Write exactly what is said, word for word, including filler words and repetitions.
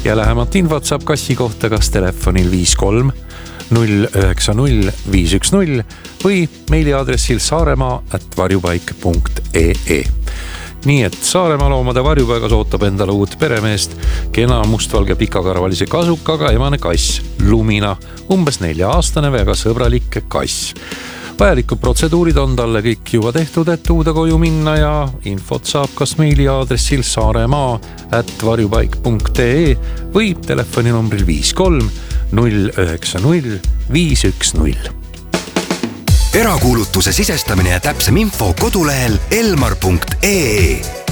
ja lähemat infot saab kassi kohta kas telefonil viis kolm null üheksa null viis üks null või meiliaadressil saaremaa at varjupaik punkt ee. Nii et Saaremaa loomade varjupaigas ootab endale uut peremeest kena mustvalge pikakarvalise kasukaga emane kass Lumina, umbes nelja aastane väga sõbralik kass. Vajalikud protseduurid on talle kõik juba tehtud, et uude koju minna ja infot saab kas meiliaadressil saaremaa at varjupaik punkt ee või telefoninumbril viis kolm null üheksa null viis üks null. Erakuulutuse sisestamine ja täpsem info kodulehel elmar punkt ee.